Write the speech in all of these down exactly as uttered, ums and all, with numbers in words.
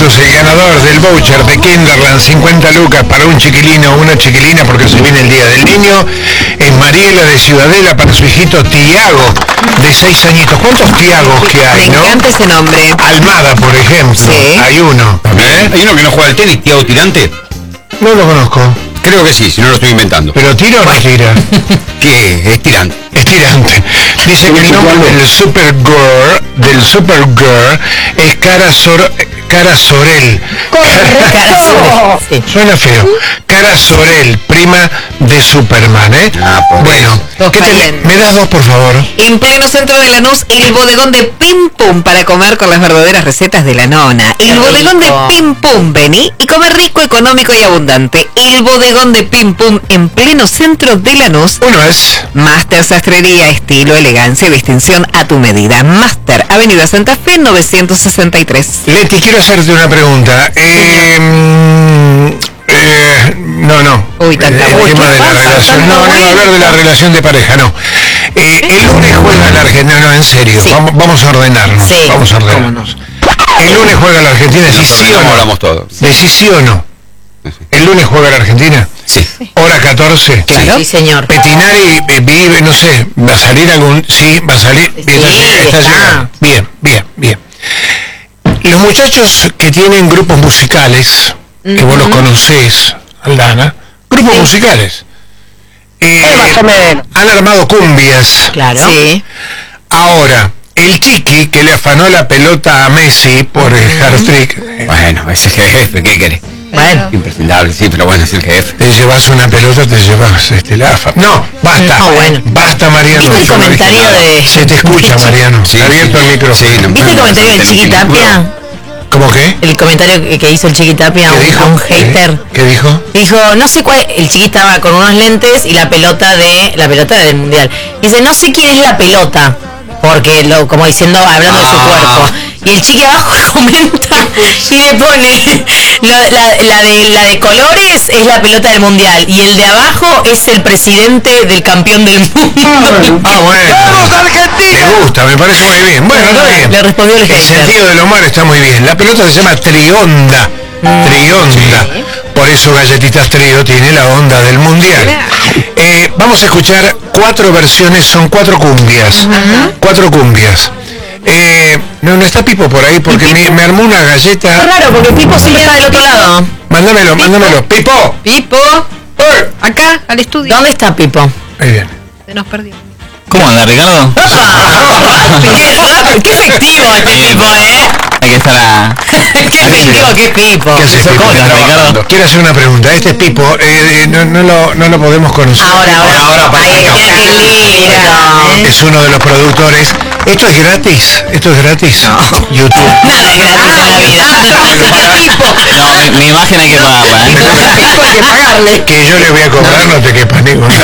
tenemos el ganador del voucher de Kinderland, cincuenta lucas para un chiquilino o una chiquilina, porque se viene el Día del Niño. Es Mariela de Ciudadela para su hijito Tiago, de seis añitos. ¿Cuántos Tiagos que hay, Me no? encanta ese nombre. Almada, por ejemplo. Sí. Hay uno. ¿Eh? ¿Hay uno que no juega al tenis, Tiago Tirante? No lo conozco. Creo que sí, si no lo estoy inventando. ¿Pero tira o no tira? ¿Qué? Es tirante. Es tirante. Dice que el nombre del Supergirl, del Supergirl, es Cara Sor... Cara Sorel. Cara Sorel, sí. Suena feo. Cara Sorel, prima de Superman, ¿eh? Ah, por bueno, eso. ¿qué te... ¿me das dos, por favor? En pleno centro de Lanús, el bodegón de Pim Pum para comer con las verdaderas recetas de la nona. El bodegón de Pim Pum, vení y come rico, económico y abundante. El bodegón de Pim Pum en pleno centro de Lanús. Uno es Master Sastrería, estilo, elegancia y distinción a tu medida. Master, Avenida Santa Fe, novecientos sesenta y tres. Leti, quiero hacerte una pregunta. Eh, eh, no, no. Uy, tanta el vuelta. tema de la ¿Qué pasa? relación. Tanta No, no, vuelta. hablar de la relación de pareja, no. Eh, el lunes juega la Argentina, no, en serio. Sí. Vamos, vamos a ordenarnos. Sí. Vamos a ordenarnos. El lunes juega la Argentina, ¿sí, sí o no? Hablamos todos. Decí sí o no. El lunes juega la Argentina. Sí. Hora catorce. Claro. Sí, señor. Petinari eh, vive, no sé, va a salir algún... Sí, va a salir... Sí, está, está está. llegando. Bien, bien, bien. Los muchachos que tienen grupos musicales, que vos los conocés, Aldana, grupos Sí. musicales, eh, Más o menos. han armado cumbias. Claro. Sí. Ahora, el Chiqui, que le afanó la pelota a Messi por el hat-trick, Bueno, ese es el jefe, ¿qué querés? Bueno. Imprescindible, sí, pero bueno, es el jefe. te llevas una pelota, te llevas este, la afa. No, basta. No, bueno. Basta, Mariano. ¿Viste el Yo no dije comentario nada. de- Se te escucha, Mariano. Sí, Está abierto sí. el micrófono. Sí, no, ¿Viste el no, comentario del no, Chiqui no, Tapia? ¿Cómo qué? El comentario que- que hizo el Chiqui Tapia a ¿Qué un, dijo? a un hater. ¿Eh? ¿Qué dijo? Dijo, no sé cuál, el Chiqui estaba con unos lentes y la pelota de, la pelota del mundial. Dice, no sé quién es la pelota, porque lo, como diciendo, hablando de su Ah. cuerpo. Y el Chiqui abajo comenta y le pone, lo- la, la de, la de colores es la pelota del mundial y el de abajo es el presidente del campeón del mundo. Ah, bueno. ¡Vamos, Argentina! Me gusta, me parece muy bien. Bueno, está bien. Le respondió el El hater. sentido del humor está muy bien. La pelota se llama Trionda. Trionda. Por eso Galletitas Trío tiene la onda del mundial. Eh, vamos a escuchar cuatro versiones, son cuatro cumbias. Cuatro cumbias. Eh, no, no está Pipo por ahí porque me, me armó una Es galleta. raro porque Pipo siempre está del otro lado. Mándamelo, mándamelo. ¡Pipo! Pipo, ¡Eh! Acá, al estudio. ¿dónde está Pipo? Ahí viene. Se nos perdió. ¿Cómo anda, Ricardo? Qué rápido, qué efectivo este tipo, ¿eh? Hay que estar a... Qué efectivo, qué Pipo. ¿Qué haces, Pipo? ¿Cómo estás, Ricardo? Quiero hacer una pregunta. Este Pipo, eh, eh, no, no, lo, no lo podemos conocer. Ahora, ahora, Ahora, ahí, ahora, qué lindo. Es uno de los productores. ¿Esto es gratis? ¿Esto es gratis? YouTube. Nada es gratis en la vida. No, mi, mi imagen hay que pagarla, ¿eh? Hay que pagarle. Que yo le voy a cobrar, no te quepas ni con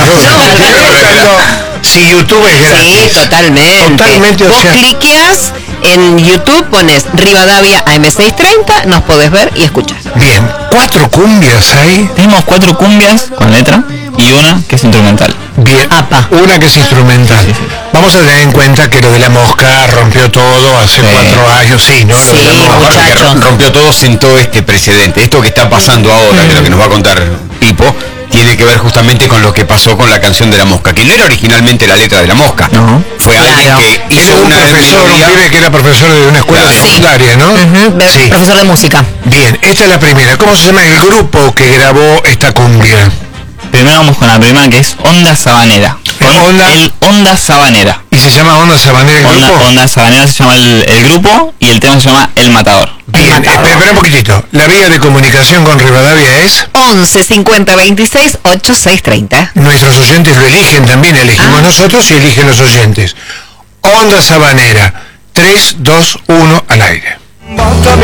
Si YouTube es gratis. Sí, totalmente. Totalmente, o Vos sea- cliqueas en YouTube, pones Rivadavia A M seiscientos treinta, nos podés ver y escuchar. Bien, cuatro cumbias ahí. Tenemos cuatro cumbias con letra y una que es instrumental. Bien, Apa. una que es instrumental. Vamos a tener en cuenta que lo de la mosca rompió todo hace Sí. cuatro años, sí, ¿no? Lo de Sí, la mosca. Aparte que muchachos. rompió todo, sentó este precedente. Esto que está pasando ahora, que es lo que nos va a contar Pipo, tiene que ver justamente con lo que pasó con la canción de la mosca, que no era originalmente la letra de la mosca. No. Fue Claro. alguien que Era hizo un una profesor, un melodía. pibe que era profesor de una escuela Claro. secundaria, ¿no? Ujú, ve- Sí. Profesor de música. Bien, esta es la primera. ¿Cómo se llama el grupo que grabó esta cumbia? Primero vamos con la primera que es Onda Sabanera. Con Onda- el Onda Sabanera. ¿Y se llama Onda Sabanera el Onda, grupo? Onda Sabanera se llama el, el grupo y el tema se llama El Matador. Bien, espera, espera un poquitito. La vía de comunicación con Rivadavia es... once cincuenta veintiséis ochenta y seis treinta. Nuestros oyentes lo eligen también, elegimos Ah. nosotros y eligen los oyentes. Onda Sabanera, tres, dos, uno, al aire. Basta